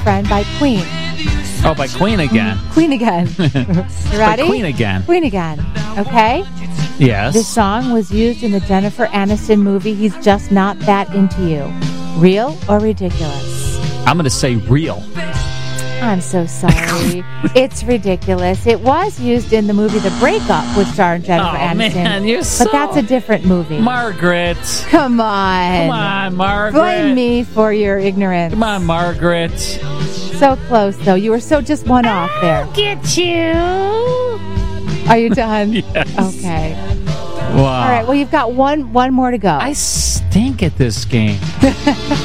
Friend by Queen. Oh, by Queen again. Queen again. You ready? By Queen again. Queen again. Okay? Yes. This song was used in the Jennifer Aniston movie He's Just Not That Into You. Real or ridiculous? I'm going to say real. I'm so sorry. It's ridiculous. It was used in the movie The Breakup with starring Jennifer Aniston. Man, you're so... But that's a different movie. Margaret. Come on. Come on, Margaret. Blame me for your ignorance. Come on, Margaret. So close, though. You were so just one off there. I'll get you. Are you done? Yes. Okay. Wow. All right. Well, you've got one more to go. I stink at this game.